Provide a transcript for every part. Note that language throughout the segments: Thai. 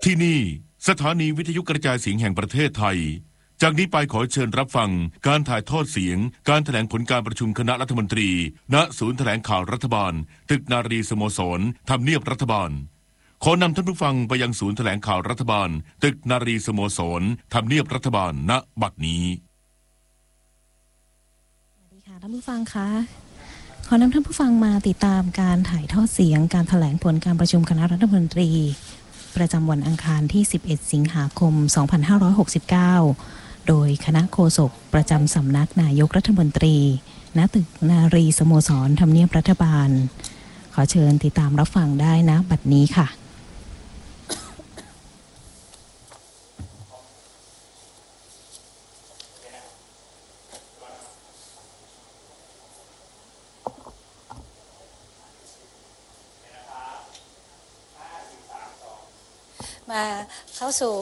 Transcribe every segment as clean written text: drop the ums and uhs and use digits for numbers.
ที่นี่สถานีวิทยุกระจายเสียงแห่งประเทศไทยจากนี้ไปขอเชิญรับฟังการถ่ายทอดเสียงการแถลงผลการประชุมคณะรัฐมนตรีณศูนย์แถลงข่าวรัฐบาลตึกนารีสโมสรทำเนียบรัฐบาลขอนำท่านผู้ฟังไปยังศูนย์แถลงข่าวรัฐบาลตึกนารีสโมสรทำเนียบรัฐบาลณบัดนี้สวัสดีค่ะท่านผู้ฟังคะขอนำท่านผู้ฟังมาติดตามการถ่ายทอดเสียงการแถลงผลการประชุมคณะรัฐมนตรีประจำวันอังคารที่11สิงหาคม2569โดยคณะโฆษกประจำสำนักนายกรัฐมนตรีณตึกนารีสโมสรทำเนียบรัฐบาลขอเชิญติดตามรับฟังได้นะบัดนี้ค่ะมาเข้าสู่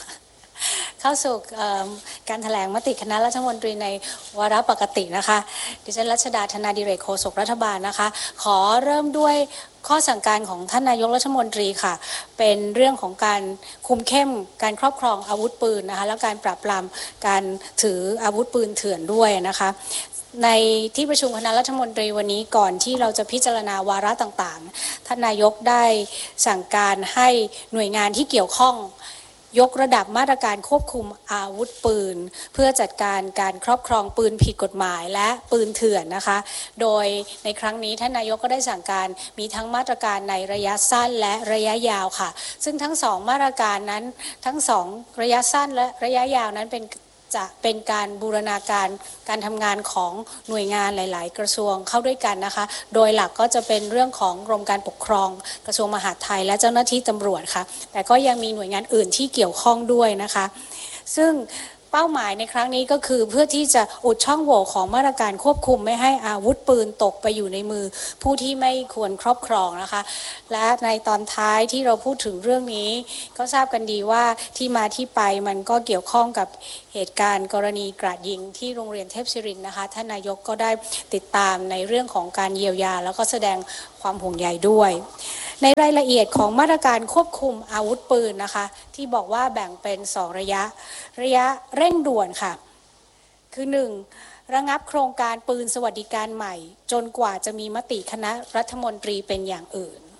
การแถลงมติคณะรัฐมนตรีในวาระปกตินะคะดิฉันรัชดาธนาดิเรกโฆษกรัฐบาลนะคะขอเริ่มด้วยข้อสั่งการของท่านนายกรัฐมนตรีค่ะเป็นเรื่องของการคุมเข้มการครอบครองอาวุธปืนนะคะแล้วการปราบปรามการถืออาวุธปืนเถื่อนด้วยนะคะในที่ประชุมคณะรัฐมนตรีวันนี้ก่อนที่เราจะพิจารณาวาระต่างๆท่านนายกได้สั่งการให้หน่วยงานที่เกี่ยวข้องยกระดับมาตรการควบคุมอาวุธปืนเพื่อจัดการการครอบครองปืนผิดกฎหมายและปืนเถื่อนนะคะโดยในครั้งนี้ท่านนายกก็ได้สั่งการมีทั้งมาตรการในระยะสั้นและระยะยาวค่ะซึ่งทั้งสองมาตรการนั้นทั้งสองระยะสั้นและระยะยาวนั้นจะเป็นการบูรณาการการทำงานของหน่วยงานหลายๆกระทรวงเข้าด้วยกันนะคะโดยหลักก็จะเป็นเรื่องของกรมการปกครองกระทรวงมหาดไทยและเจ้าหน้าที่ตำรวจค่ะแต่ก็ยังมีหน่วยงานอื่นที่เกี่ยวข้องด้วยนะคะซึ่งเป้าหมายในครั้งนี้ก็คือเพื่อที่จะอุดช่องโหว่ของมาตรการควบคุมไม่ให้อาวุธปืนตกไปอยู่ในมือผู้ที่ไม่ควรครอบครองนะคะและในตอนท้ายที่เราพูดถึงเรื่องนี้ก็ทราบกันดีว่าที่มาที่ไปมันก็เกี่ยวข้องกับเหตุการณ์กรณีกราดยิงที่โรงเรียนเทพศิรินทร์นะคะท่านนายกก็ได้ติดตามในเรื่องของการเยียวยาแล้วก็แสดงความห่วงใยด้วยในรายละเอียดของมาตรการควบคุมอาวุธปืนนะคะที่บอกว่าแบ่งเป็น2ระยะเร่งด่วนค่ะคือ1ระงับโครงการปืนสวัสดิการใหม่จนกว่าจะมีมติคณะรัฐมนตรีเป็นอย่างอื่น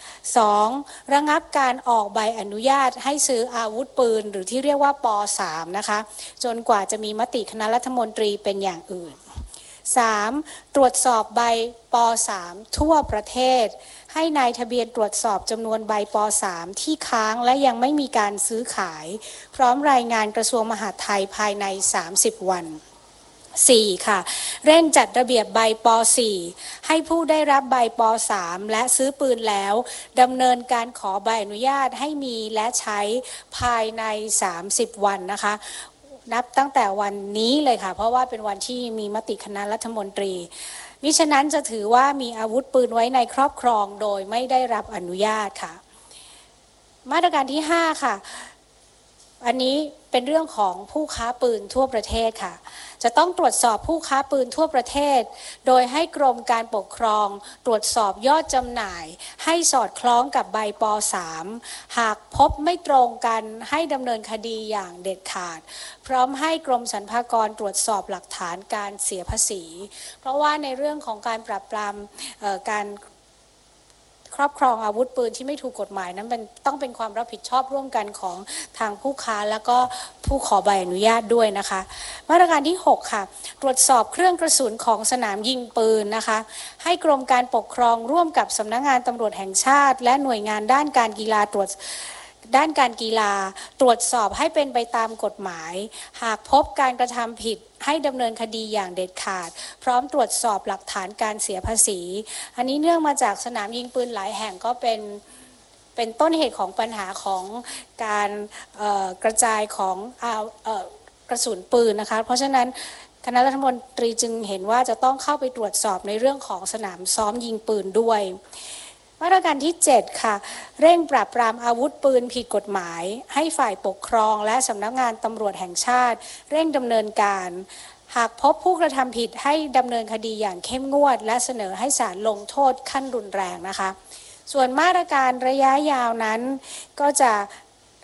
2ระงับการออกใบอนุญาตให้ซื้ออาวุธปืนหรือที่เรียกว่าป.3 นะคะจนกว่าจะมีมติคณะรัฐมนตรีเป็นอย่างอื่น3ตรวจสอบใบป.3 ทั่วประเทศให้นายทะเบียนตรวจสอบจำนวนใบป.3 ที่ค้างและยังไม่มีการซื้อขายพร้อมรายงานกระทรวงมหาดไทยภายใน30 วัน4ค่ะเร่งจัดระเบียบใบป.4 ให้ผู้ได้รับใบป.3 และซื้อปืนแล้วดำเนินการขอใบอนุญาตให้มีและใช้ภายใน30 วันนะคะนับตั้งแต่วันนี้เลยค่ะเพราะว่าเป็นวันที่มีมติคณะรัฐมนตรีมิฉะนั้นจะถือว่ามีอาวุธปืนไว้ในครอบครองโดยไม่ได้รับอนุญาตค่ะมาตรการที่5ค่ะอันนี้เป็นเรื่องของผู้ค้าปืนทั่วประเทศค่ะจะต้องตรวจสอบผู้ค้าปืนทั่วประเทศโดยให้กรมการปกครองตรวจสอบยอดจำหน่ายให้สอดคล้องกับใบป.3 หากพบไม่ตรงกันให้ดำเนินคดีอย่างเด็ดขาดพร้อมให้กรมสรรพากรตรวจสอบหลักฐานการเสียภาษีเพราะว่าในเรื่องของการปราบปรามการครอบครองอาวุธปืนที่ไม่ถูกกฎหมายนั้นต้องเป็นความรับผิดชอบร่วมกันของทางผู้ค้าแล้วก็ผู้ขอใบอนุญาตด้วยนะคะมาตรการที่6ค่ะตรวจสอบเครื่องกระสุนของสนามยิงปืนนะคะให้กรมการปกครองร่วมกับสำนักงานตำรวจแห่งชาติและหน่วยงานด้านการกีฬาตรวจสอบให้เป็นไปตามกฎหมายหากพบการกระทำผิดให้ดำเนินคดีอย่างเด็ดขาดพร้อมตรวจสอบหลักฐานการเสียภาษีอันนี้เนื่องมาจากสนามยิงปืนหลายแห่งก็เป็นต้นเหตุของปัญหาของการกระจายของกระสุนปืนนะคะเพราะฉะนั้นคณะรัฐมนตรีจึงเห็นว่าจะต้องเข้าไปตรวจสอบในเรื่องของสนามซ้อมยิงปืนด้วยมาตรการที่7ค่ะเร่งปราบปรามอาวุธปืนผิดกฎหมายให้ฝ่ายปกครองและสำนักงานตำรวจแห่งชาติเร่งดำเนินการหากพบผู้กระทำผิดให้ดำเนินคดีอย่างเข้มงวดและเสนอให้ศาลลงโทษขั้นรุนแรงนะคะส่วนมาตรการระยะยาวนั้นก็จะ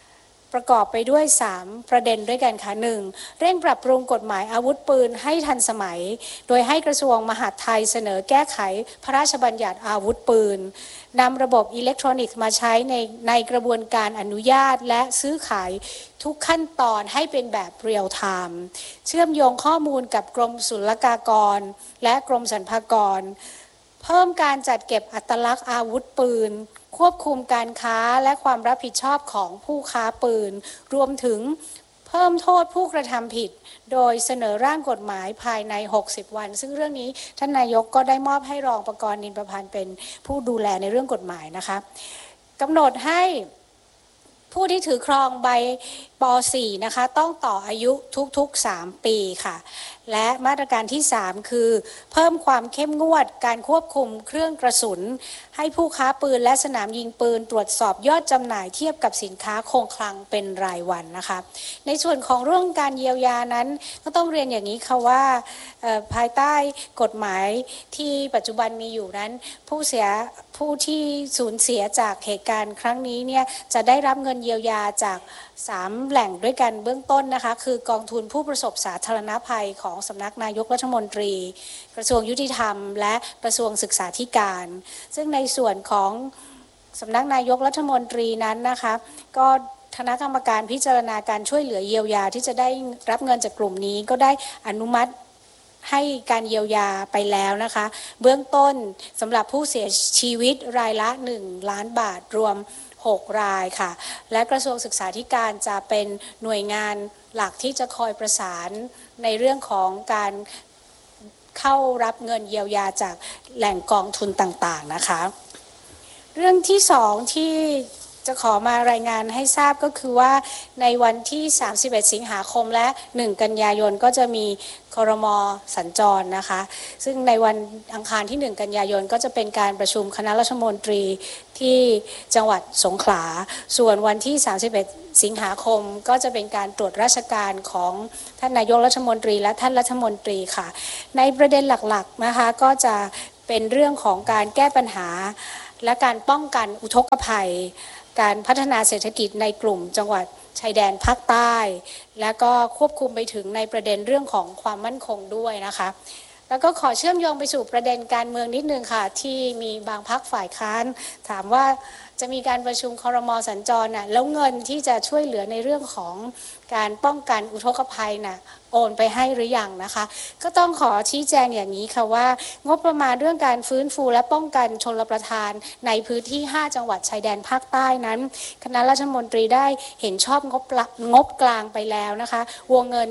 ประกอบไปด้วย3ประเด็นด้วยกันค่ะ 1. เร่งปรับปรุงกฎหมายอาวุธปืนให้ทันสมัยโดยให้กระทรวงมหาดไทยเสนอแก้ไขพระราชบัญญัติอาวุธปืนนำระบบอิเล็กทรอนิกส์มาใช้ในกระบวนการอนุญาตและซื้อขายทุกขั้นตอนให้เป็นแบบเรียลไทม์เชื่อมโยงข้อมูลกับกรมศุลกากรและกรมสรรพากรเพิ่มการจัดเก็บอัตลักษณ์อาวุธปืนควบคุมการค้าและความรับผิดชอบของผู้ค้าปืนรวมถึงเพิ่มโทษผู้กระทำผิดโดยเสนอร่างกฎหมายภายใน60วันซึ่งเรื่องนี้ท่านนายกก็ได้มอบให้รองปกรณ์นินประพันธ์เป็นผู้ดูแลในเรื่องกฎหมายนะคะกำหนดให้ผู้ที่ถือครองใบป .4 นะคะต้องต่ออายุทุกๆ3ปีค่ะและมาตรการที่3คือเพิ่มความเข้มงวดการควบคุมเครื่องกระสุนให้ผู้ค้าปืนและสนามยิงปืนตรวจสอบยอดจำหน่ายเทียบกับสินค้าคงคลังเป็นรายวันนะคะในส่วนของเรื่องการเยียวยานั้นก็ต้องเรียนอย่างนี้ค่ะว่าภายใต้กฎหมายที่ปัจจุบันมีอยู่นั้นผู้ที่สูญเสียจากเหตุการณ์ครั้งนี้เนี่ยจะได้รับเงินเยียวยาจาก3แหล่งด้วยกันเบื้องต้นนะคะคือกองทุนผู้ประสบสาธารณภัยของสำนักนายกรัฐมนตรีกระทรวงยุติธรรมและกระทรวงศึกษาธิการซึ่งในส่วนของสำนักนายกรัฐมนตรีนั้นนะคะก็คณะกรรมการพิจารณาการช่วยเหลือเยียวยาที่จะได้รับเงินจากกลุ่มนี้ก็ได้อนุมัติให้การเยียวยาไปแล้วนะคะเบื้องต้นสำหรับผู้เสียชีวิตรายละ1 ล้านบาทรวม6 รายค่ะและกระทรวงศึกษาธิการจะเป็นหน่วยงานหลักที่จะคอยประสานในเรื่องของการเข้ารับเงินเยียวยาจากแหล่งกองทุนต่างๆนะคะเรื่องที่2ที่จะขอมารายงานให้ทราบก็คือว่าในวันที่31สิงหาคมและ1กันยายนก็จะมีครม.สัญจรนะคะซึ่งในวันอังคารที่1กันยายนก็จะเป็นการประชุมคณะรัฐมนตรีที่จังหวัดสงขลาส่วนวันที่31สิงหาคมก็จะเป็นการตรวจราชการของท่านนายกรัฐมนตรีและท่านรัฐมนตรีค่ะในประเด็นหลักๆนะคะก็จะเป็นเรื่องของการแก้ปัญหาและการป้องกันอุทกภัยการพัฒนาเศรษฐกิจในกลุ่มจังหวัดชายแดนภาคใต้และก็ควบคุมไปถึงในประเด็นเรื่องของความมั่นคงด้วยนะคะแล้วก็ขอเชื่อมโยงไปสู่ประเด็นการเมืองนิดนึงค่ะที่มีบางพรรคฝ่ายค้านถามว่าจะมีการประชุมครม.สัญจรน่ะแล้วเงินที่จะช่วยเหลือในเรื่องของการป้องกันอุทกภัยน่ะโอนไปให้หรือยังนะคะก็ต้องขอชี้แจงอย่างนี้ค่ะว่างบประมาณเรื่องการฟื้นฟูและป้องกันชลประทานในพื้นที่5จังหวัดชายแดนภาคใต้นั้นคณะรัฐมนตรีได้เห็นชอบงบกลางไปแล้วนะคะวงเงิน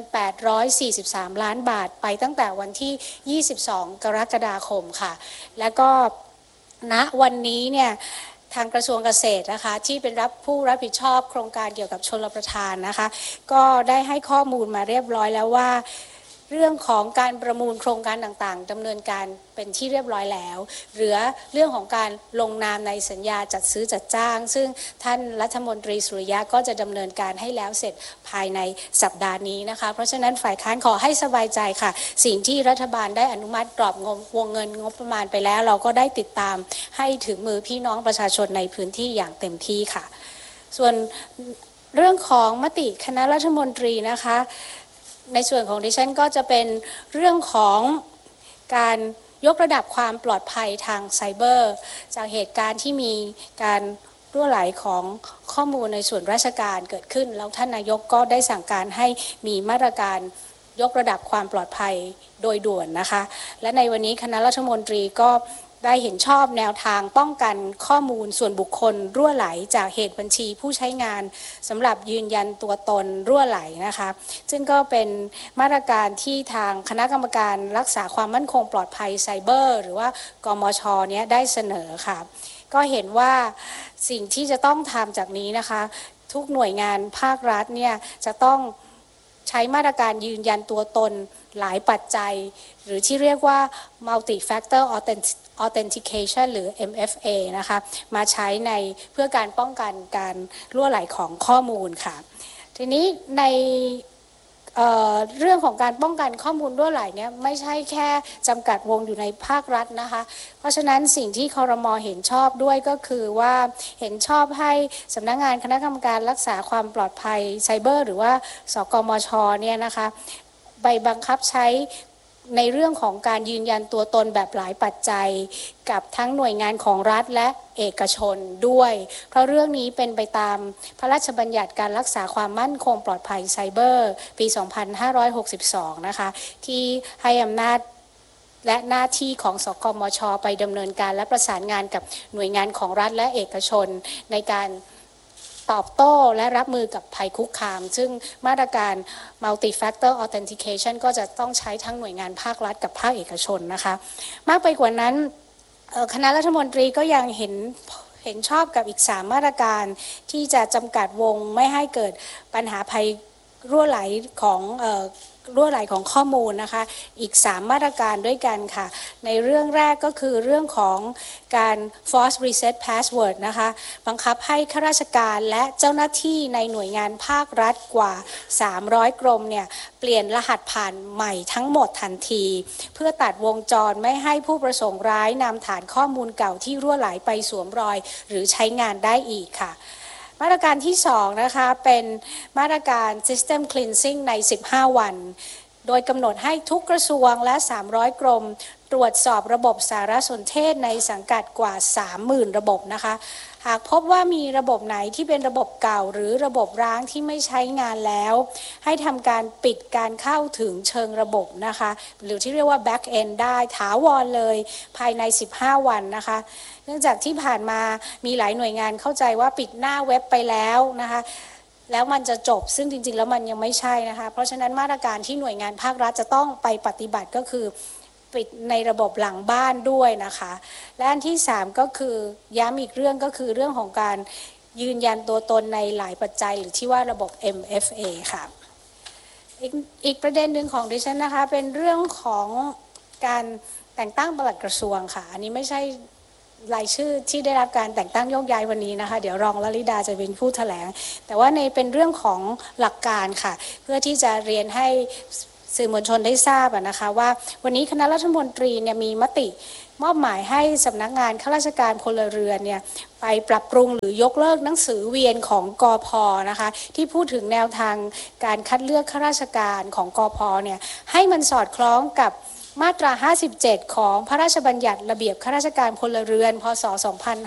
843ล้านบาทไปตั้งแต่วันที่22กรกฎาคมค่ะแล้วก็ณวันนี้เนี่ยทางกระทรวงเกษตรนะคะที่เป็นผู้รับผิดชอบโครงการเกี่ยวกับชลประทานนะคะก็ได้ให้ข้อมูลมาเรียบร้อยแล้วว่าเรื่องของการประมูลโครงการต่างๆดำเนินการเป็นที่เรียบร้อยแล้วเหลือเรื่องของการลงนามในสัญญาจัดซื้อจัดจ้างซึ่งท่านรัฐมนตรีสุริยะก็จะดำเนินการให้แล้วเสร็จภายในสัปดาห์นี้นะคะเพราะฉะนั้นฝ่ายค้านขอให้สบายใจค่ะสิ่งที่รัฐบาลได้อนุมัติกรอบวงเงินงบประมาณไปแล้วเราก็ได้ติดตามให้ถึงมือพี่น้องประชาชนในพื้นที่อย่างเต็มที่ค่ะส่วนเรื่องของมติคณะรัฐมนตรีนะคะในส่วนของดิฉันก็จะเป็นเรื่องของการยกระดับความปลอดภัยทางไซเบอร์จากเหตุการณ์ที่มีการรั่วไหลของข้อมูลในส่วนราชการเกิดขึ้นแล้วท่านนายกก็ได้สั่งการให้มีมาตรการยกระดับความปลอดภัยโดยด่วนนะคะและในวันนี้คณะรัฐมนตรีก็ได้เห็นชอบแนวทางป้องกันข้อมูลส่วนบุคคลรั่วไหลจากเหตุบัญชีผู้ใช้งานสำหรับยืนยันตัวตนรั่วไหลนะคะซึ่งก็เป็นมาตรการที่ทางคณะกรรมการรักษาความมั่นคงปลอดภัยไซเบอร์หรือว่ากมช.เนี้ยได้เสนอค่ะก็เห็นว่าสิ่งที่จะต้องทำจากนี้นะคะทุกหน่วยงานภาครัฐเนี่ยจะต้องใช้มาตรการยืนยันตัวตนหลายปัจจัยหรือที่เรียกว่า multi factor authentication หรือ MFA นะคะมาใช้ในเพื่อการป้องกันการรั่วไหลของข้อมูลค่ะทีนี้ในเรื่องของการป้องกันข้อมูลรั่วไหลเนี่ยไม่ใช่แค่จำกัดวงอยู่ในภาครัฐนะคะเพราะฉะนั้นสิ่งที่ครม.เห็นชอบด้วยก็คือว่าเห็นชอบให้สำนักงานคณะกรรมการรักษาความปลอดภัยไซเบอร์หรือว่าสกมช.เนี่ยนะคะไปบังคับใช้ในเรื่องของการยืนยันตัวตนแบบหลายปัจจัยกับทั้งหน่วยงานของรัฐและเอกชนด้วยเพราะเรื่องนี้เป็นไปตามพระราชบัญญัติการรักษาความมั่นคงปลอดภัยไซเบอร์ปี 2562 นะคะที่ให้อำนาจและหน้าที่ของสกมช.ไปดำเนินการและประสานงานกับหน่วยงานของรัฐและเอกชนในการตอบโต้และรับมือกับภัยคุกคามซึ่งมาตรการ multi factor authentication ก็จะต้องใช้ทั้งหน่วยงานภาครัฐกับภาคเอกชนนะคะมากไปกว่านั้นคณะรัฐมนตรีก็ยังเห็นชอบกับอีก3มาตรการที่จะจำกัดวงไม่ให้เกิดปัญหาภัยรั่วไหลของข้อมูลนะคะอีก3มาตรการด้วยกันค่ะในเรื่องแรกก็คือเรื่องของการ force reset password นะคะบังคับให้ข้าราชการและเจ้าหน้าที่ในหน่วยงานภาครัฐกว่า300กรมเนี่ยเปลี่ยนรหัสผ่านใหม่ทั้งหมดทันทีเพื่อตัดวงจรไม่ให้ผู้ประสงค์ร้ายนำฐานข้อมูลเก่าที่รั่วไหลไปสวมรอยหรือใช้งานได้อีกค่ะมาตรการที่2นะคะเป็นมาตรการ System Cleansing ใน15 วันโดยกำหนดให้ทุกกระทรวงและ300กรมตรวจสอบระบบสารสนเทศในสังกัดกว่า 30,000 ระบบนะคะหากพบว่ามีระบบไหนที่เป็นระบบเก่าหรือระบบร้างที่ไม่ใช้งานแล้วให้ทำการปิดการเข้าถึงเชิงระบบนะคะหรือที่เรียกว่า back end ได้ถาวรเลยภายใน15 วันนะคะเนื่องจากที่ผ่านมามีหลายหน่วยงานเข้าใจว่าปิดหน้าเว็บไปแล้วนะคะแล้วมันจะจบซึ่งจริงๆแล้วมันยังไม่ใช่นะคะเพราะฉะนั้นมาตรการที่หน่วยงานภาครัฐจะต้องไปปฏิบัติก็คือปิดในระบบหลังบ้านด้วยนะคะและอันที่3ก็คือย้ำอีกเรื่องก็คือเรื่องของการยืนยันตัวตนในหลายปัจจัยหรือที่ว่าระบบ MFA ค่ะอีกประเด็นหนึ่งของดิฉันนะคะเป็นเรื่องของการแต่งตั้งปลัดกระทรวงค่ะอันนี้ไม่ใช่รายชื่อที่ได้รับการแต่งตั้งโยกย้ายวันนี้นะคะเดี๋ยวรองลลิดาจะเป็นผู้แถลงแต่ว่าเป็นเรื่องของหลักการค่ะเพื่อที่จะเรียนให้สื่อมวลชนได้ทราบนะคะว่าวันนี้คณะรัฐมนตรีเนี่ยมีมติมอบหมายให้สำนักงานข้าราชการพลเรือนเนี่ยไปปรับปรุงหรือยกเลิกหนังสือเวียนของกพ.นะคะที่พูดถึงแนวทางการคัดเลือกข้าราชการของกพ.เนี่ยให้มันสอดคล้องกับมาตรา 57 ของพระราชบัญญัติระเบียบข้าราชการพลเรือนพ.ศ.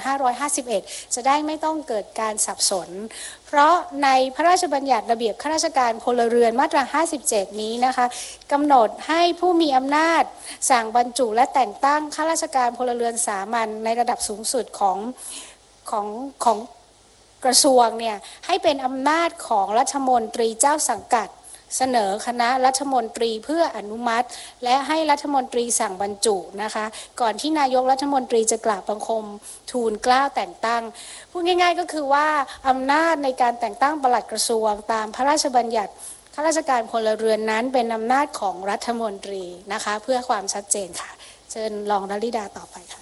2551จะได้ไม่ต้องเกิดการสับสนเพราะในพระราชบัญญัติระเบียบข้าราชการพลเรือนมาตรา 57 นี้นะคะกำหนดให้ผู้มีอำนาจสั่งบรรจุและแต่งตั้งข้าราชการพลเรือนสามัญในระดับสูงสุดของกระทรวงเนี่ยให้เป็นอำนาจของรัฐมนตรีเจ้าสังกัดเสนอคณะรัฐมนตรีเพื่ออนุมัติและให้รัฐมนตรีสั่งบรรจุนะคะก่อนที่นายกรัฐมนตรีจะกราบบังคมทูลเกล้าแต่งตั้งพูดง่ายๆก็คือว่าอำนาจในการแต่งตั้งปลัดกระทรวงตามพระราชบัญญัติข้าราชการพลเรือนนั้นเป็นอำนาจของรัฐมนตรีนะคะเพื่อความชัดเจนค่ะเชิญรองลลิดาต่อไปค่ะ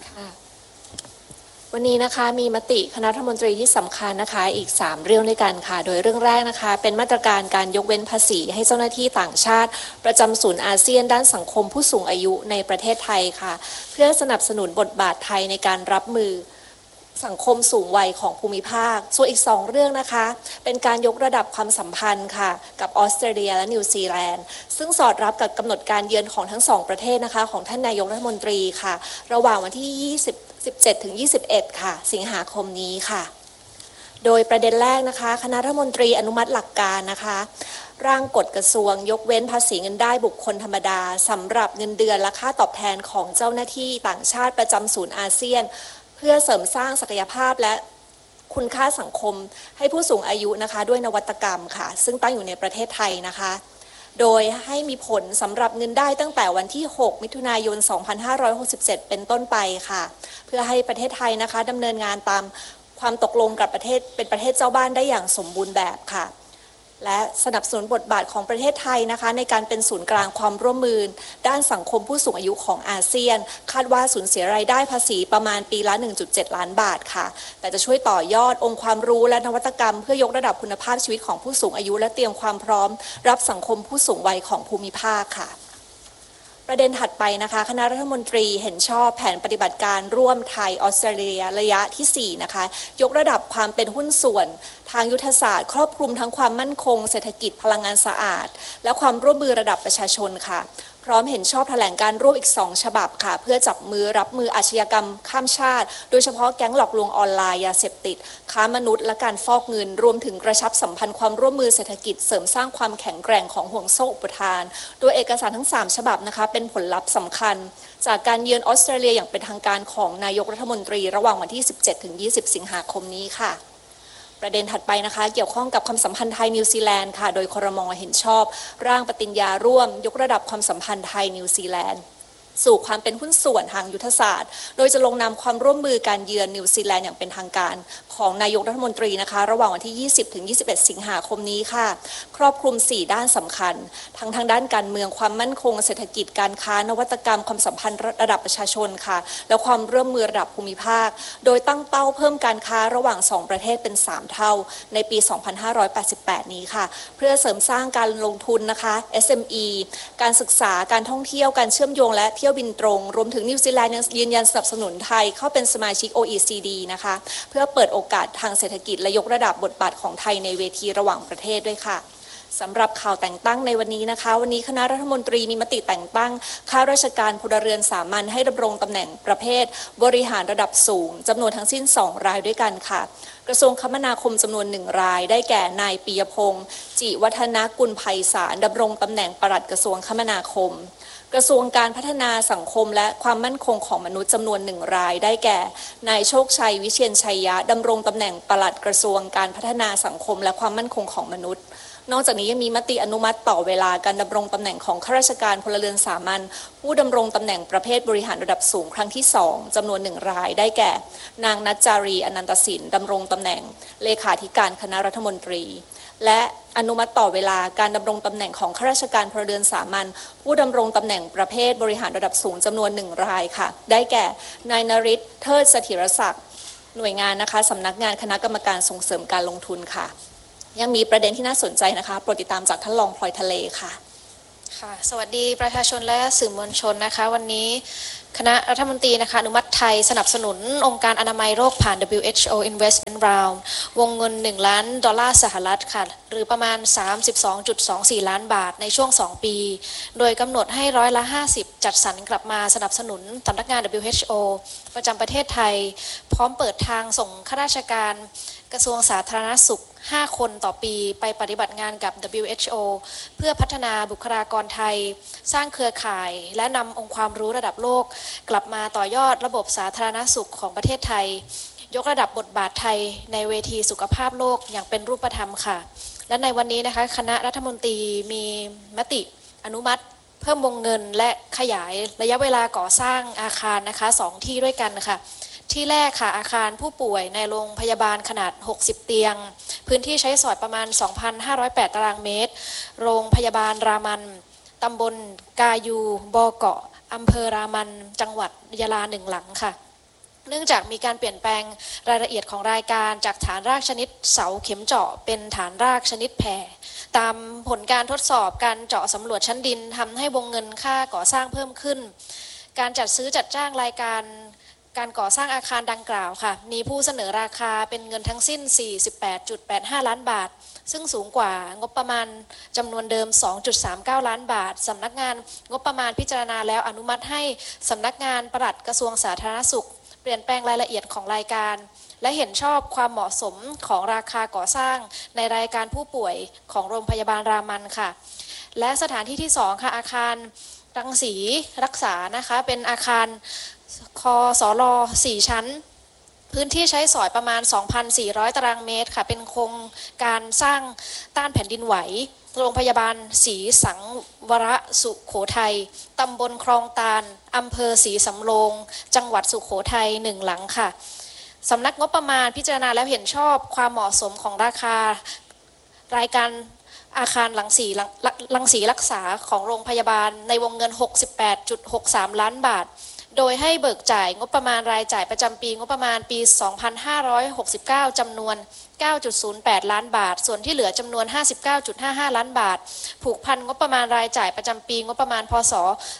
วันนี้นะคะมีมติคณะรัฐมนตรีที่สำคัญนะคะอีก3เรื่องด้วยกันค่ะโดยเรื่องแรกนะคะเป็นมาตรการการยกเว้นภาษีให้เจ้าหน้าที่ต่างชาติประจำศูนย์อาเซียนด้านสังคมผู้สูงอายุในประเทศไทยค่ะเพื่อสนับสนุนบทบาทไทยในการรับมือสังคมสูงวัยของภูมิภาคส่วนอีก2เรื่องนะคะเป็นการยกระดับความสัมพันธ์ค่ะกับออสเตรเลียและนิวซีแลนด์ซึ่งสอดรับกับกำหนดการเยือนของทั้ง2ประเทศนะคะของท่านนายกรัฐมนตรีค่ะระหว่างวันที่17 ถึง 21 ค่ะสิงหาคมนี้ค่ะโดยประเด็นแรกนะคะคณะรัฐมนตรีอนุมัติหลักการนะคะร่างกฎกระทรวงยกเว้นภาษีเงินได้บุคคลธรรมดาสำหรับเงินเดือนและค่าตอบแทนของเจ้าหน้าที่ต่างชาติประจำศูนย์อาเซียนเพื่อเสริมสร้างศักยภาพและคุณค่าสังคมให้ผู้สูงอายุนะคะด้วยนวัตกรรมค่ะซึ่งตั้งอยู่ในประเทศไทยนะคะโดยให้มีผลสำหรับเงินได้ตั้งแต่วันที่6มิถุนายน2567เป็นต้นไปค่ะเพื่อให้ประเทศไทยนะคะดำเนินงานตามความตกลงกับประเทศเป็นประเทศเจ้าบ้านได้อย่างสมบูรณ์แบบค่ะและสนับสนุนบทบาทของประเทศไทยนะคะในการเป็นศูนย์กลางความร่วมมือด้านสังคมผู้สูงอายุของอาเซียนคาดว่าสูญเสียรายได้ภาษีประมาณปีละ 1.7 ล้านบาทค่ะแต่จะช่วยต่อยอดองค์ความรู้และนวัตกรรมเพื่อยกระดับคุณภาพชีวิตของผู้สูงอายุและเตรียมความพร้อมรับสังคมผู้สูงวัยของภูมิภาคค่ะประเด็นถัดไปนะคะคณะรัฐมนตรีเห็นชอบแผนปฏิบัติการร่วมไทยออสเตรเลียระยะที่4นะคะยกระดับความเป็นหุ้นส่วนทางยุทธศาสตร์ครอบคลุมทั้งความมั่นคงเศรษฐกิจพลังงานสะอาดและความร่วมมือระดับประชาชนค่ะพร้อมเห็นชอบแถลงการร่วมอีก2ฉบับค่ะเพื่อจับมือรับมืออาชญากรรมข้ามชาติโดยเฉพาะแก๊งหลอกลวงออนไลน์ยาเสพติดค้ามนุษย์และการฟอกเงินรวมถึงกระชับสัมพันธ์ความร่วมมือเศรษฐกิจเสริมสร้างความแข็งแกร่งของห่วงโซ่อุปทานโดยเอกสารทั้ง3ฉบับนะคะเป็นผลลัพธ์สำคัญจากการเยือนออสเตรเลียอย่างเป็นทางการของนายกรัฐมนตรีระหว่างวันที่ 17-20 สิงหาคมนี้ค่ะประเด็นถัดไปนะคะเกี่ยวข้องกับความสัมพันธ์ไทยนิวซีแลนด์ค่ะโดยครม.เห็นชอบร่างปฏิญญาร่วมยกระดับความสัมพันธ์ไทยนิวซีแลนด์สู่ความเป็นหุ้นส่วนทางยุทธศาสตร์โดยจะลงนามความร่วมมือการเยือนนิวซีแลนด์อย่างเป็นทางการของนายกรัฐมนตรีนะคะระหว่างวันที่ 20-21 สิงหาคมนี้ค่ะครอบคลุม4ด้านสำคัญทั้งทางด้านการเมืองความมั่นคงเศรษฐกิจการค้านวัตกรรมความสัมพันธ์ระดับประชาชนค่ะและความร่วมมือระดับภูมิภาคโดยตั้งเป้าเพิ่มการค้าระหว่าง2ประเทศเป็น3เท่าในปี 2588 นี้ค่ะเพื่อเสริมสร้างการลงทุนนะคะ SME การศึกษาการท่องเที่ยวการเชื่อมโยงและเที่ยวบินตรงรวมถึงนิวซีแลนด์ยังยืนยันสนับสนุนไทยเข้าเป็นสมาชิก OECD นะคะเพื่อเปิดโอกาสทางเศรษฐกิจและยกระดับบทบาทของไทยในเวทีระหว่างประเทศด้วยค่ะสำหรับข่าวแต่งตั้งในวันนี้นะคะวันนี้คณะรัฐมนตรีมีมติแต่งตั้งข้าราชการพลเรือนสามัญให้ดำรงตำแหน่งประเภทบริหารระดับสูงจำนวนทั้งสิ้น2รายด้วยกันค่ะกระทรวงคมนาคมจำนวน1รายได้แก่นายปิยพงษ์จิวัฒนกุลไพศาลดำรงตำแหน่งปลัดกระทรวงคมนาคมกระทรวงการพัฒนาสังคมและความมั่นคงของมนุษย์จำนวน1รายได้แก่นายโชคชัยวิเชียรชัยยะดำรงตำแหน่งปลัดกระทรวงการพัฒนาสังคมและความมั่นคงของมนุษย์นอกจากนี้ยังมีมติอนุมัติต่อเวลาการดำรงตำแหน่งของข้าราชการพลเรือนสามัญผู้ดำรงตำแหน่งประเภทบริหารระดับสูงครั้งที่2จำนวน1รายได้แก่นางนัจจารีอนันตสินดำรงตำแหน่งเลขาธิการคณะรัฐมนตรีและอนุมัติต่อเวลาการดำรงตำแหน่งของข้าราชการพลเรือนสามัญผู้ดำรงตำแหน่งประเภทบริหารระดับสูงจำนวน1รายค่ะได้แก่นายนฤทธิ์เทิดเสถิรศักดิ์หน่วยงานนะคะสำนักงานคณะกรรมการส่งเสริมการลงทุนค่ะยังมีประเด็นที่น่าสนใจนะคะโปรดติดตามจากท่านรองพลอยทะเลค่ะค่ะสวัสดีประชาชนและสื่อมวลชนนะคะวันนี้คณะรัฐมนตรีนะคะอนุมัติไทยสนับสนุนองค์การอนามัยโลกผ่าน WHO Investment Round วงเงิน$1 ล้านสหรัฐค่ะหรือประมาณ 32.24 ล้านบาทในช่วง2ปีโดยกำหนดให้50%จัดสรรกลับมาสนับสนุนสำนักงาน WHO ประจำประเทศไทยพร้อมเปิดทางส่งข้าราชการกระทรวงสาธารณสุข5 คนต่อปีไปปฏิบัติงานกับ WHO เพื่อพัฒนาบุคลากรไทยสร้างเครือข่ายและนำองค์ความรู้ระดับโลกกลับมาต่อยอดระบบสาธารณสุขของประเทศไทยยกระดับบทบาทไทยในเวทีสุขภาพโลกอย่างเป็นรูปธรรมค่ะและในวันนี้นะคะคณะรัฐมนตรีมีมติอนุมัติเพิ่มวงเงินและขยายระยะเวลาก่อสร้างอาคารนะคะ2 ที่ด้วยกันค่ะที่แรกค่ะอาคารผู้ป่วยในโรงพยาบาลขนาด60เตียงพื้นที่ใช้สอยประมาณ 2,508 ตารางเมตรโรงพยาบาลรามันตำบลกายูบเกาะอำเภอรามันจังหวัดยะลา1 หลังค่ะเนื่องจากมีการเปลี่ยนแปลงรายละเอียดของรายการจากฐานรากชนิดเสาเข็มเจาะเป็นฐานรากชนิดแผ่ตามผลการทดสอบการเจาะสำรวจชั้นดินทำให้วงเงินค่าก่อสร้างเพิ่มขึ้นการจัดซื้อจัดจ้างรายการก่อสร้างอาคารดังกล่าวค่ะมีผู้เสนอราคาเป็นเงินทั้งสิ้น 48.85 ล้านบาทซึ่งสูงกว่างบประมาณจำนวนเดิม 2.39 ล้านบาทสำนักงานงบประมาณพิจารณาแล้วอนุมัติให้สำนักงานปลัดกระทรวงสาธารณสุขเปลี่ยนแปลงรายละเอียดของรายการและเห็นชอบความเหมาะสมของราคาก่อสร้างในรายการผู้ป่วยของโรงพยาบาลรามันค่ะและสถานที่ที่2ค่ะอาคารรังสีรักษานะคะเป็นอาคารคสล4 ชั้นพื้นที่ใช้สอยประมาณ 2,400 ตารางเมตรค่ะเป็นโครงการสร้างต้านแผ่นดินไหวโรงพยาบาลศรีสังวรสุโขทัยตำบลคลองตาลอำเภอศรีสำโรงจังหวัดสุโขทัย1 หลังค่ะสำนักงบประมาณพิจารณาแล้วเห็นชอบความเหมาะสมของราคารายการอาคารรังสีรักษาของโรงพยาบาลในวงเงิน 68.63 ล้านบาทโดยให้เบิกจ่ายงบประมาณรายจ่ายประจำปีงบประมาณปี 2569 จำนวน 9.08 ล้านบาทส่วนที่เหลือจำนวน 59.55 ล้านบาทผูกพันงบประมาณรายจ่ายประจำปีงบประมาณพ.ศ.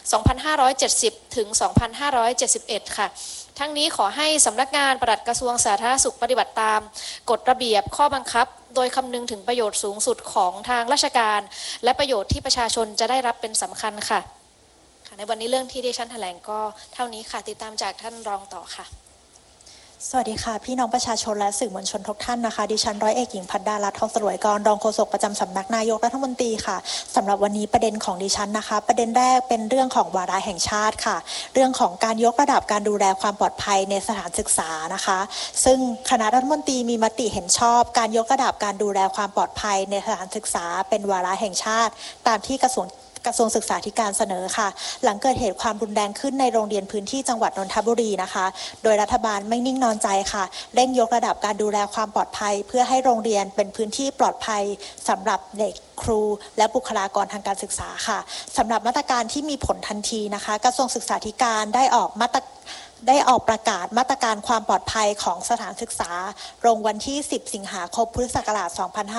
2570 ถึง 2571 ค่ะทั้งนี้ขอให้สำนักงานปลัดกระทรวงสาธารณสุขปฏิบัติตามกฎระเบียบข้อบังคับโดยคำนึงถึงประโยชน์สูงสุดของทางราชการและประโยชน์ที่ประชาชนจะได้รับเป็นสำคัญค่ะในวันนี้เรื่องที่ดิฉันแถลงก็เท่านี้ค่ะติดตามจากท่านรองต่อค่ะสวัสดีค่ะพี่น้องประชาชนและสื่อมวลชนทุกท่านนะคะดิฉันร้อยเอกหญิงพัดดารัตน์ทองสลวยกรรองโฆษกประจำสำนักนายกรัฐมนตรีค่ะสำหรับวันนี้ประเด็นของดิฉันนะคะประเด็นแรกเป็นเรื่องของวาระแห่งชาติค่ะเรื่องของการยกระดับการดูแลความปลอดภัยในสถานศึกษานะคะซึ่งคณะรัฐมนตรีมีมติเห็นชอบการยกระดับการดูแลความปลอดภัยในสถานศึกษาเป็นวาระแห่งชาติตามที่กระทรวงศึกษาธิการเสนอค่ะหลังเกิดเหตุความรุนแรงขึ้นในโรงเรียนพื้นที่จังหวัดนนทบุรีนะคะโดยรัฐบาลไม่นิ่งนอนใจค่ะเร่งยกระดับการดูแลความปลอดภัยเพื่อให้โรงเรียนเป็นพื้นที่ปลอดภัยสำหรับเด็กครูและบุคลากรทางการศึกษาค่ะสำหรับมาตรการที่มีผลทันทีนะคะกระทรวงศึกษาธิการได้ออกประกาศมาตรการความปลอดภัยของสถานศึกษาลงวันที่ 10 สิงหาคม พุทธศักราช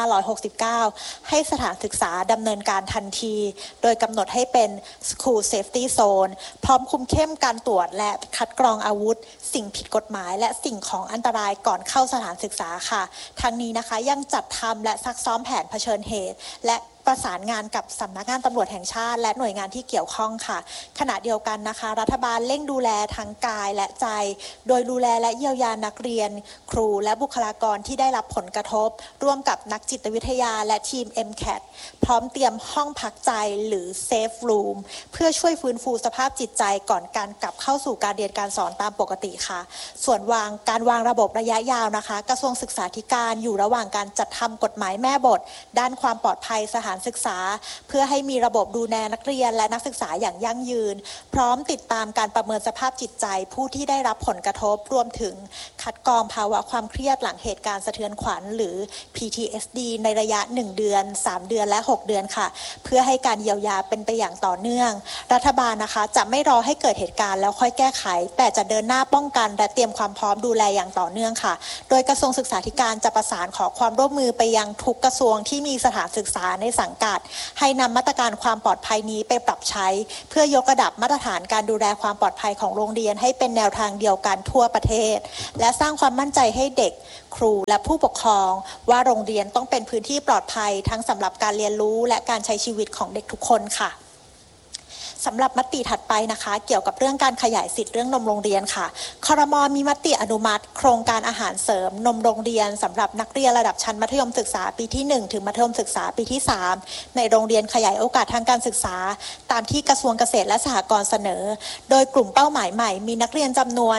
2569 ให้สถานศึกษาดำเนินการทันทีโดยกำหนดให้เป็น School Safety Zone พร้อมคุมเข้มการตรวจและคัดกรองอาวุธสิ่งผิดกฎหมายและสิ่งของอันตรายก่อนเข้าสถานศึกษาค่ะทั้งนี้นะคะยังจัดทำและซักซ้อมแผนเผชิญเหตุและประสานงานกับสำนักงานตำรวจแห่งชาติและหน่วยงานที่เกี่ยวข้องค่ะขณะเดียวกันนะคะรัฐบาลเร่งดูแลทั้งกายและใจโดยดูแลและเยียวยานักเรียนครูและบุคลากรที่ได้รับผลกระทบร่วมกับนักจิตวิทยาและทีม MCAT พร้อมเตรียมห้องพักใจหรือ Safe Room เพื่อช่วยฟื้นฟูสภาพจิตใจก่อนการกลับเข้าสู่การเรียนการสอนตามปกติค่ะส่วนการวางระบบระยะยาวนะคะกระทรวงศึกษาธิการอยู่ระหว่างการจัดทำกฎหมายแม่บทด้านความปลอดภัยสถานศึกษาเพื่อให้มีระบบดูแลนักเรียนและนักศึกษาอย่างยั่งยืนพร้อมติดตามการประเมินสภาพจิตใจผู้ที่ได้รับผลกระทบรวมถึงคัดกรองภาวะความเครียดหลังเหตุการณ์สะเทือนขวัญหรือ PTSD ในระยะ1เดือน3เดือนและ6เดือนค่ะเพื่อให้การเยียวยาเป็นไปอย่างต่อเนื่องรัฐบาลนะคะจะไม่รอให้เกิดเหตุการณ์แล้วค่อยแก้ไขแต่จะเดินหน้าป้องกันและเตรียมความพร้อมดูแลอย่างต่อเนื่องค่ะโดยกระทรวงศึกษาธิการจะประสานขอความร่วมมือไปยังทุกกระทรวงที่มีสถานศึกษาในสังกัดให้นำมาตรการความปลอดภัยนี้ไปปรับใช้เพื่อยกระดับมาตรฐานการดูแลความปลอดภัยของโรงเรียนให้เป็นแนวทางเดียวกันทั่วประเทศและสร้างความมั่นใจให้เด็กครูและผู้ปกครองว่าโรงเรียนต้องเป็นพื้นที่ปลอดภัยทั้งสำหรับการเรียนรู้และการใช้ชีวิตของเด็กทุกคนค่ะสำหรับมติถัดไปนะคะเกี่ยวกับเรื่องการขยายสิทธิ์เรื่องนมโรงเรียนค่ะครม.มีมติอนุมัติโครงการอาหารเสริมนมโรงเรียนสำหรับนักเรียนระดับชั้นมัธยมศึกษาปีที่1ถึงมัธยมศึกษาปีที่3ในโรงเรียนขยายโอกาสทางการศึกษาตามที่กระทรวงเกษตรและสหกรณ์เสนอโดยกลุ่มเป้าหมายใหม่มีนักเรียนจำนวน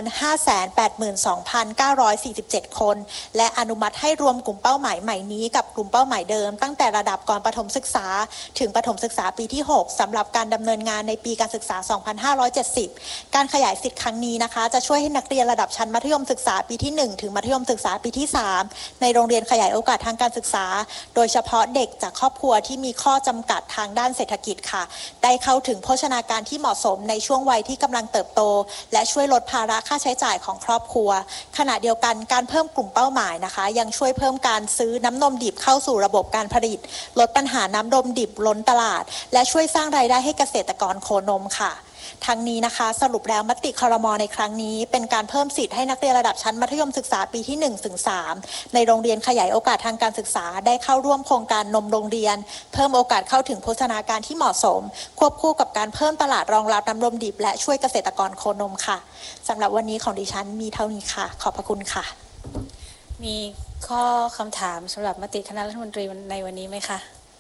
582,947 คนและอนุมัติให้รวมกลุ่มเป้าหมายใหม่นี้กับกลุ่มเป้าหมายเดิมตั้งแต่ระดับก่อนประถมศึกษาถึงประถมศึกษาปีที่6สำหรับการดำเนินงานในปีการศึกษา 2570 การขยายสิทธิ์ครั้งนี้นะคะจะช่วยให้นักเรียนระดับชั้นมัธยมศึกษาปีที่1ถึงมัธยมศึกษาปีที่3ในโรงเรียนขยายโอกาสทางการศึกษาโดยเฉพาะเด็กจากครอบครัวที่มีข้อจำกัดทางด้านเศรษฐกิจค่ะได้เข้าถึงโภชนาการที่เหมาะสมในช่วงวัยที่กำลังเติบโตและช่วยลดภาระค่าใช้จ่ายของครอบครัวขณะเดียวกันการเพิ่มกลุ่มเป้าหมายนะคะยังช่วยเพิ่มการซื้อน้ำนมดิบเข้าสู่ระบบการผลิตลดปัญหาน้ำนมดิบล้นตลาดและช่วยสร้างรายได้ให้เกษตรกรโคนมค่ะทั้งนี้นะคะสรุปแล้วมติครม.ในครั้งนี้เป็นการเพิ่มสิทธิ์ให้นักเรียนระดับชั้นมัธยมศึกษาปีที่1ถึง3ในโรงเรียนขยายโอกาสทางการศึกษาได้เข้าร่วมโครงการนมโรงเรียนเพิ่มโอกาสเข้าถึงโภชนาการที่เหมาะสมควบคู่กับการเพิ่มตลาดรองรับน้ำนมดิบและช่วยเกษตรกรโคนมค่ะสำหรับวันนี้ของดิฉันมีเท่านี้ค่ะขอบพระคุณค่ะมีข้อคำถามสำหรับมติคณะรัฐมนตรีในวันนี้ไหมคะ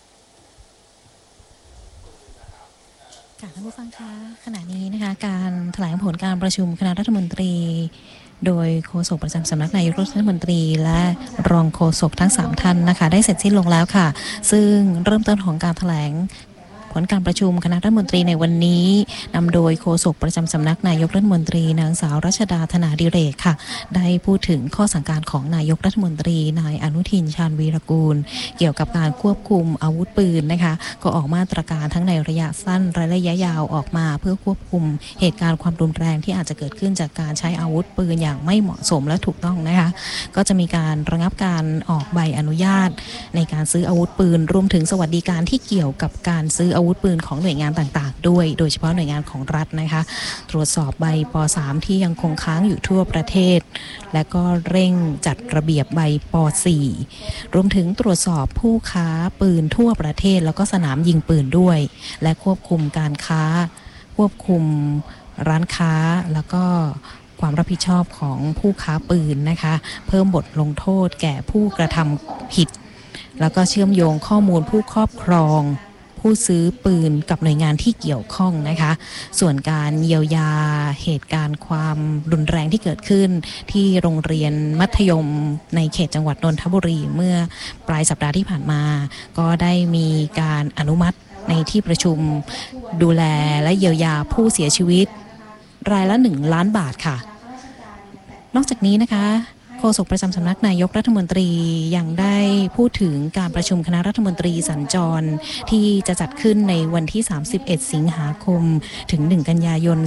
ท่านผู้ฟังคะขณะนี้นะคะการแถลงผลการประชุมคณะรัฐมนตรีโดยโฆษกประจำสำนักนายกรัฐมนตรีและรองโฆษกทั้ง3ท่านนะคะได้เสร็จสิ้นลงแล้วค่ะซึ่งเริ่มต้นของการแถลงผลการประชุมคณะรัฐมนตรีในวันนี้นำโดยโฆษกประจำสำนักนายกรัฐมนตรีนางสาวรัชดาธนาดิเรกค่ะได้พูดถึงข้อสั่งการของนายกรัฐมนตรีนายอนุทินชาญวีรกูลเกี่ยวกับการควบคุมอาวุธปืนนะคะก็ออกมาตรการทั้งในระยะสั้นและระยะยาวออกมาเพื่อควบคุมเหตุการณ์ความรุนแรงที่อาจจะเกิดขึ้นจากการใช้อาวุธปืนอย่างไม่เหมาะสมและถูกต้องนะคะก็จะมีการระงับการออกใบอนุญาตในการซื้ออาวุธปืนรวมถึงสวัสดิการที่เกี่ยวกับการซื้ออาวุธปืนของหน่วยงานต่างๆด้วยโดยเฉพาะหน่วยงานของรัฐนะคะตรวจสอบใบป.3 ที่ยังคงค้างอยู่ทั่วประเทศและก็เร่งจัดระเบียบใบป.4 รวมถึงตรวจสอบผู้ค้าปืนทั่วประเทศแล้วก็สนามยิงปืนด้วยและควบคุมการค้าควบคุมร้านค้าแล้วก็ความรับผิดชอบของผู้ค้าปืนนะคะเพิ่มบทลงโทษแก่ผู้กระทำผิดแล้วก็เชื่อมโยงข้อมูลผู้ครอบครองผู้ซื้อปืนกับหน่วยงานที่เกี่ยวข้องนะคะส่วนการเยียวยาเหตุการณ์ความรุนแรงที่เกิดขึ้นที่โรงเรียนมัธยมในเขตจังหวัดนนทบุรีเมื่อปลายสัปดาห์ที่ผ่านมาก็ได้มีการอนุมัติในที่ประชุมดูแลและเยียวยาผู้เสียชีวิตรายละ1 ล้านบาทค่ะนอกจากนี้นะคะโฆษกประจำสำนักนายกรัฐมนตรียังได้พูดถึงการประชุมคณะรัฐมนตรีสัญจรที่จะจัดขึ้นในวันที่31 สิงหาคมถึง1 กันยายน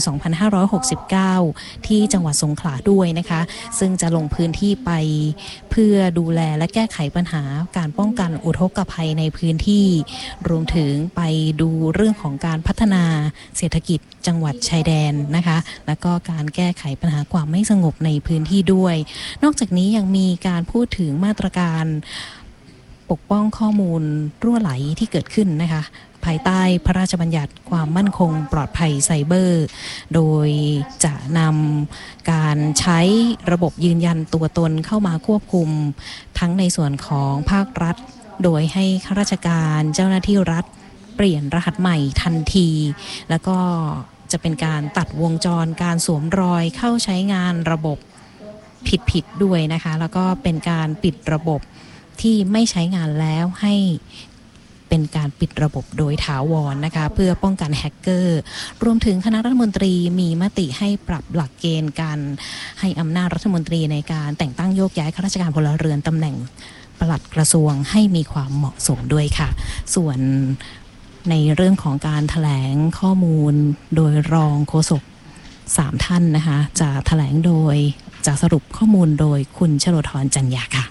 2569ที่จังหวัดสงขลาด้วยนะคะซึ่งจะลงพื้นที่ไปเพื่อดูแลและแก้ไขปัญหาการป้องกันอุทกภัยในพื้นที่รวมถึงไปดูเรื่องของการพัฒนาเศรษฐกิจจังหวัดชายแดนนะคะแล้วก็การแก้ไขปัญหาความไม่สงบในพื้นที่ด้วยนอกจากนี้ยังมีการพูดถึงมาตรการปกป้องข้อมูลรั่วไหลที่เกิดขึ้นนะคะภายใต้พระราชบัญญัติความมั่นคงปลอดภัยไซเบอร์โดยจะนำการใช้ระบบยืนยันตัวตนเข้ามาควบคุมทั้งในส่วนของภาครัฐโดยให้ข้าราชการเจ้าหน้าที่รัฐเปลี่ยนรหัสใหม่ทันทีแล้วก็จะเป็นการตัดวงจรการสวมรอยเข้าใช้งานระบบผิดด้วยนะคะแล้วก็เป็นการปิดระบบที่ไม่ใช้งานแล้วให้เป็นการปิดระบบโดยถาวรนะคะเพื่อป้องกันแฮกเกอร์รวมถึงคณะรัฐมนตรีมีมติให้ปรับหลักเกณฑ์การให้อำนาจรัฐมนตรีในการแต่งตั้งโยกย้ายข้าราชการพลเรือนตำแหน่งปลัดกระทรวงให้มีความเหมาะสมด้วยค่ะส่วนในเรื่องของการแถลงข้อมูลโดยรองโฆษก3 ท่านนะคะจะแถลงโดยจะสรุปข้อมูลโดยคุณชโลธรจันยาค่ะ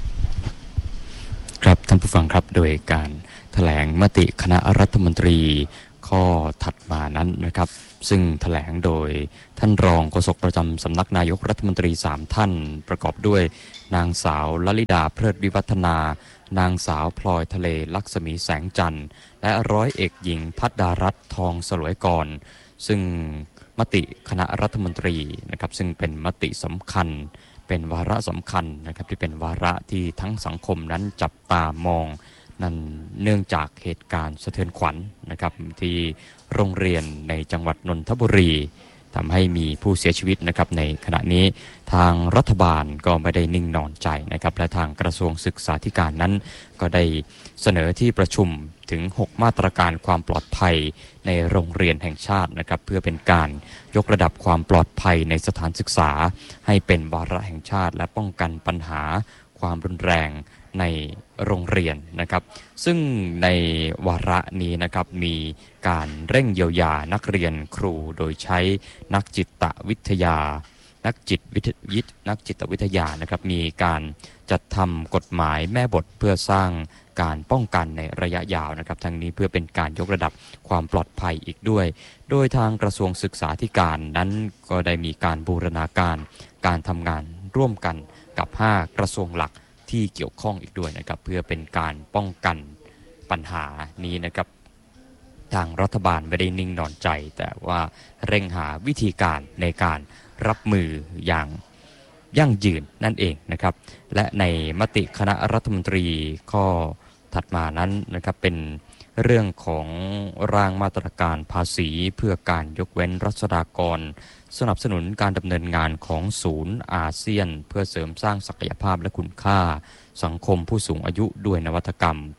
ครับท่านผู้ฟังครับโดยการแถลงมติคณะรัฐมนตรีข้อถัดมานั้นนะครับซึ่งแถลงโดยท่านรองโฆษกประจำสำนักนายกรัฐมนตรี3 ท่านประกอบด้วยนางสาวลลิดาเพลิดวิวัฒนานางสาวพลอยทะเลลักษมีแสงจันทร์และร้อยเอกหญิงภัดดารัตน์ทองสลวยกรซึ่งมติคณะรัฐมนตรีนะครับซึ่งเป็นมติสำคัญเป็นวาระสำคัญนะครับที่เป็นวาระที่ทั้งสังคมนั้นจับตามองนั่นเนื่องจากเหตุการณ์สะเทือนขวัญนะครับที่โรงเรียนในจังหวัดนนทบุรีทำให้มีผู้เสียชีวิตนะครับในขณะนี้ทางรัฐบาลก็ไม่ได้นิ่งนอนใจนะครับและทางกระทรวงศึกษาธิการนั้นก็ได้เสนอที่ประชุมถึง6 มาตรการความปลอดภัยในโรงเรียนแห่งชาตินะครับเพื่อเป็นการยกระดับความปลอดภัยในสถานศึกษาให้เป็นวาระแห่งชาติและป้องกันปัญหาความรุนแรงในโรงเรียนนะครับซึ่งในวาระนี้นะครับมีการเร่งเยียวยานักเรียนครูโดยใช้นักจิตวิทยานักจิตวิทยานะครับมีการจัดทำกฎหมายแม่บทเพื่อสร้างการป้องกันในระยะยาวนะครับทั้งนี้เพื่อเป็นการยกระดับความปลอดภัยอีกด้วยโดยทางกระทรวงศึกษาธิการนั้นก็ได้มีการบูรณาการการทำงานร่วมกันกับ5 กระทรวงหลักที่เกี่ยวข้องอีกด้วยนะครับเพื่อเป็นการป้องกันปัญหานี้นะครับทางรัฐบาลไม่ได้นิ่งนอนใจแต่ว่าเร่งหาวิธีการในการรับมืออย่างยั่งยืนนั่นเองนะครับและในมติคณะรัฐมนตรีข้อถัดมานั้นนะครับเป็นเรื่องของร่างมาตรการภาษีเพื่อการยกเว้นรัษฎากรสนับสนุนการดำเนินงานของศูนย์อาเซียนเพื่อเสริมสร้างศักยภาพและคุณค่าสังคมผู้สูงอายุด้วยนวัตกรรม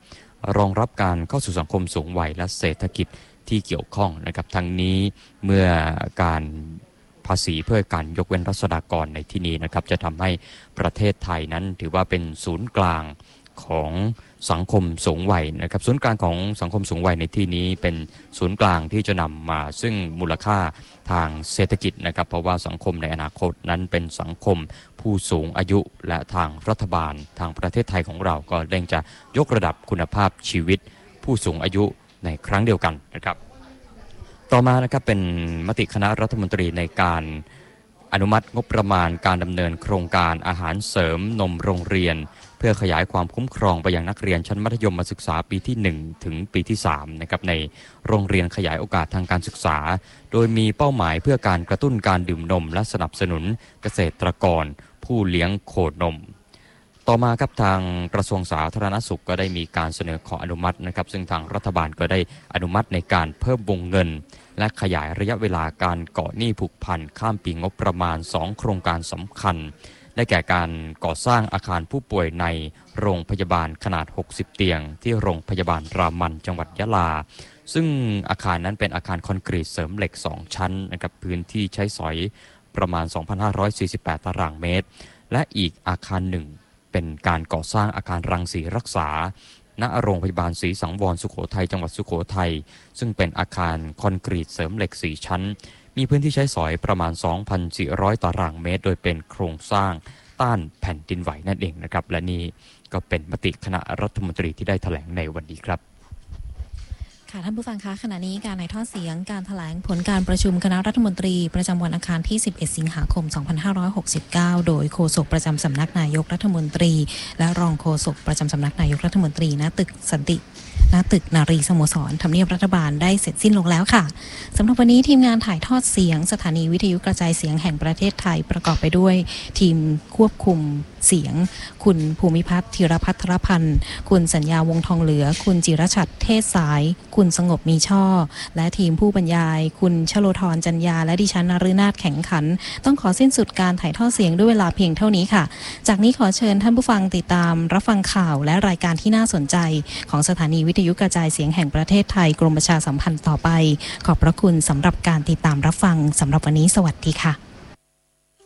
รองรับการเข้าสู่สังคมสูงวัยและเศรษฐกิจที่เกี่ยวข้องนะครับทั้งนี้เมื่อการภาษีเพื่อการยกเว้นราษฎากรในที่นี้นะครับจะทำให้ประเทศไทยนั้นถือว่าเป็นศูนย์กลางของสังคมสูงวัยนะครับศูนย์กลางของสังคมสูงวัยในที่นี้เป็นศูนย์กลางที่จะนำมาซึ่งมูลค่าทางเศรษฐกิจนะครับเพราะว่าสังคมในอนาคตนั้นเป็นสังคมผู้สูงอายุและทางรัฐบาลทางประเทศไทยของเราก็เร่งจะยกระดับคุณภาพชีวิตผู้สูงอายุในครั้งเดียวกันนะครับต่อมานะครับเป็นมติคณะรัฐมนตรีในการอนุมัติงบประมาณการดำเนินโครงการอาหารเสริมนมโรงเรียนเพื่อขยายความคุ้มครองไปยังนักเรียนชั้นมัธยมศึกษาปีที่1ถึงปีที่3นะครับในโรงเรียนขยายโอกาสทางการศึกษาโดยมีเป้าหมายเพื่อการกระตุ้นการดื่มนมและสนับสนุนเกษตรกรผู้เลี้ยงโคนมต่อมาครับทางกระทรวงสาธารณสุขก็ได้มีการเสนอขออนุมัตินะครับซึ่งทางรัฐบาลก็ได้อนุมัติในการเพิ่มวงเงินและขยายระยะเวลาการก่อหนี้ผูกพันข้ามปีงบประมาณ2โครงการสำคัญได้แก่การก่อสร้างอาคารผู้ป่วยในโรงพยาบาลขนาด60เตียงที่โรงพยาบาลรามันจังหวัดยะลาซึ่งอาคารนั้นเป็นอาคารคอนกรีตเสริมเหล็ก2ชั้นนะครับพื้นที่ใช้สอยประมาณ 2,548 ตารางเมตรและอีกอาคารหนึ่งเป็นการก่อสร้างอาคารรังสีรักษาณโรงพยาบาลศรีสังวรสุโขทัยจังหวัดสุโขทัยซึ่งเป็นอาคารคอนกรีตเสริมเหล็ก4ชั้นมีพื้นที่ใช้สอยประมาณ 2,400 ตารางเมตรโดยเป็นโครงสร้างต้านแผ่นดินไหวนั่นเองนะครับและนี่ก็เป็นมติคณะรัฐมนตรีที่ได้แถลงในวันนี้ครับค่ะท่านผู้ฟังคะขณะนี้การถ่ายทอดเสียงการแถลงผลการประชุมคณะรัฐมนตรีประจำวันอังคารที่11สิงหาคม2569โดยโฆษกประจำสำนักนายกรัฐมนตรีและรองโฆษกประจำสำนักนายกรัฐมนตรีณตึกสันติณตึกนารีสโมสรทำเนียบรัฐบาลได้เสร็จสิ้นลงแล้วค่ะสำหรับวันนี้ทีมงานถ่ายทอดเสียงสถานีวิทยุกระจายเสียงแห่งประเทศไทยประกอบไปด้วยทีมควบคุมเสียงคุณภูมิพัฒน์ธีรพัทรพันธ์คุณสัญญาวงทองเหลือคุณจิรชัดเทศสายคุณสงบมีช่อและทีมผู้บรรยายคุณชโลธรจันยาและดิฉันนฤนาถแข็งขันต้องขอสิ้นสุดการถ่ายทอดเสียงด้วยเวลาเพียงเท่านี้ค่ะจากนี้ขอเชิญท่านผู้ฟังติดตามรับฟังข่าวและรายการที่น่าสนใจของสถานีวิทยุกระจายเสียงแห่งประเทศไทยกรมประชาสัมพันธ์ต่อไปขอบพระคุณสำหรับการติดตามรับฟังสำหรับวันนี้สวัสดีค่ะ